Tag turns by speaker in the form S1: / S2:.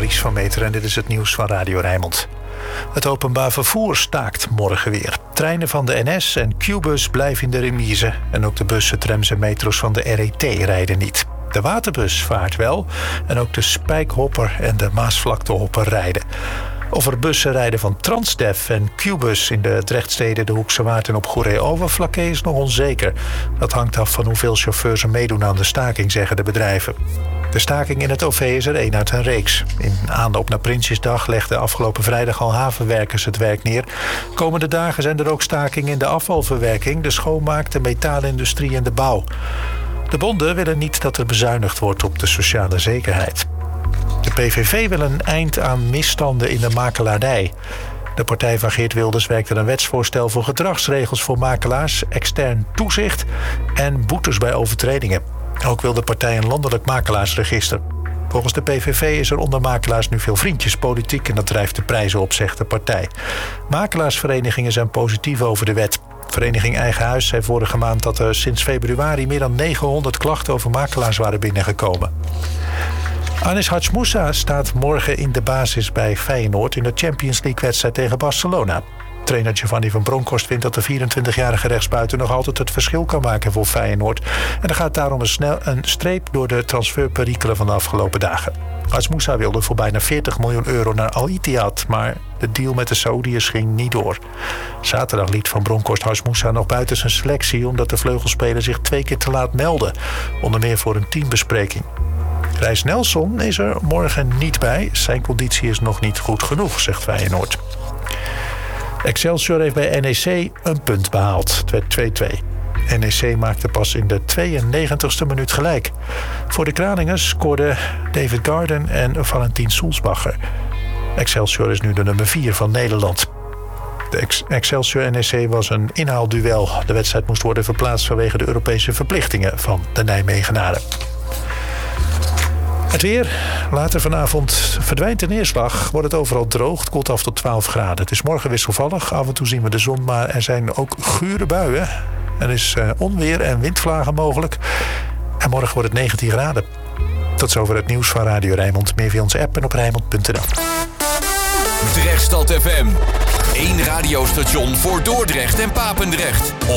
S1: Maurice van Meteren en dit is het nieuws van Radio Rijnmond. Het openbaar vervoer staakt morgen weer. Treinen van de NS en Qbus blijven in de remise. En ook de bussen, trams en metro's van de RET rijden niet. De waterbus vaart wel. En ook de Spijkhopper en de Maasvlaktehopper rijden. Of er bussen rijden van Transdev en Qbus in de Drechtsteden, de Hoekse Waard en op Goeree-Overflakkee is nog onzeker. Dat hangt af van hoeveel chauffeurs er meedoen aan de staking, zeggen de bedrijven. De staking in het OV is er één uit een reeks. In aanloop naar Prinsjesdag legden afgelopen vrijdag al havenwerkers het werk neer. Komende dagen zijn er ook stakingen in de afvalverwerking, de schoonmaak, de metaalindustrie en de bouw. De bonden willen niet dat er bezuinigd wordt op de sociale zekerheid. De PVV wil een eind aan misstanden in de makelaardij. De partij van Geert Wilders werkt aan een wetsvoorstel voor gedragsregels voor makelaars, extern toezicht en boetes bij overtredingen. Ook wil de partij een landelijk makelaarsregister. Volgens de PVV is er onder makelaars nu veel vriendjespolitiek en dat drijft de prijzen op, zegt de partij. Makelaarsverenigingen zijn positief over de wet. Vereniging Eigen Huis zei vorige maand dat er sinds februari meer dan 900 klachten over makelaars waren binnengekomen. Anis Hadjmoussa staat morgen in de basis bij Feyenoord in de Champions League-wedstrijd tegen Barcelona. Trainer Giovanni van Bronckhorst vindt dat de 24-jarige rechtsbuiten nog altijd het verschil kan maken voor Feyenoord. En er gaat daarom een streep door de transferperikelen van de afgelopen dagen. Hadjmoussa wilde voor bijna 40 miljoen euro naar Al Ittihad, maar de deal met de Saoediërs ging niet door. Zaterdag liet Van Bronckhorst Hadjmoussa nog buiten zijn selectie omdat de vleugelspeler zich 2 keer te laat meldde, onder meer voor een teambespreking. Reis Nelson is er morgen niet bij. Zijn conditie is nog niet goed genoeg, zegt Feyenoord. Excelsior heeft bij NEC een punt behaald. Het werd 2-2. NEC maakte pas in de 92e minuut gelijk. Voor de Kralingers scoorden David Garden en Valentin Soelsbacher. Excelsior is nu de nummer 4 van Nederland. De Excelsior-NEC was een inhaalduel. De wedstrijd moest worden verplaatst vanwege de Europese verplichtingen van de Nijmegenaren. Het weer. Later vanavond verdwijnt de neerslag. Wordt het overal droog. Het koelt af tot 12 graden. Het is morgen wisselvallig. Af en toe zien we de zon, maar er zijn ook gure buien. Er is onweer en windvlagen mogelijk. En morgen wordt het 19 graden. Tot zover het nieuws van Radio Rijnmond. Meer via onze app en op Rijnmond.nl.
S2: Drechtstad FM. 1 radiostation voor Dordrecht en Papendrecht.